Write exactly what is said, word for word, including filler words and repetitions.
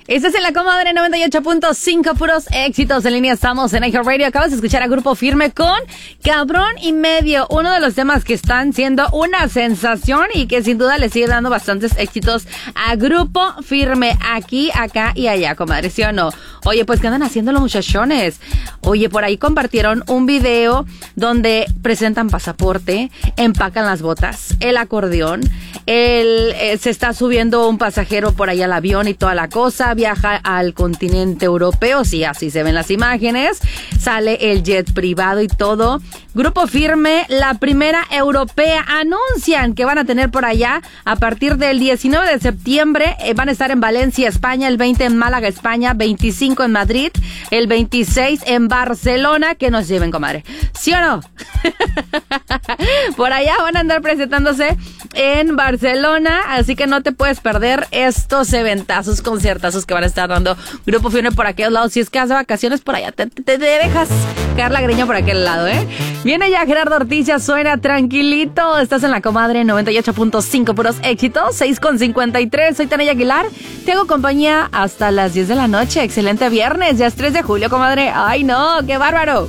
Estás en la comadre noventa y ocho punto cinco, puros éxitos en línea. Estamos en iHeartRadio. Acabas de escuchar a Grupo Firme con Cabrón y Medio, uno de los temas que están siendo una sensación y que sin duda le sigue dando bastantes éxitos a Grupo Firme, aquí, acá y allá, comadre, ¿sí o no? Oye, pues, ¿qué andan haciendo los muchachones? Oye, por ahí compartieron un video donde presentan pasaporte, empacan las botas, el acordeón, el, eh, se está subiendo un pasajero por ahí al avión y toda la cosa, viaja al continente europeo, sí, así se ven las imágenes, sale el jet privado y todo. Grupo Firme, la primera europea, anuncian que van a tener por allá a partir del diecinueve de septiembre, eh, van a estar en Valencia, España, el veinte en Málaga, España, veinticinco en Madrid, el veintiséis en Barcelona, que nos lleven, comadre, ¿sí o no? Por allá van a andar presentándose en Barcelona, así que no te puedes perder estos eventazos, conciertazos que van a estar dando Grupo Firme por aquellos lados. Si es que hace vacaciones por allá, te, te, te dejas caer la greña por aquel lado, ¿eh? Viene ya Gerardo Ortiz, ya suena tranquilito. Estás en la comadre noventa y ocho punto cinco, puros éxitos, seis con cincuenta y tres. Soy Tania Aguilar, te hago compañía hasta las diez de la noche. Excelente viernes, ya es tres de julio, comadre. Ay, no, qué bárbaro.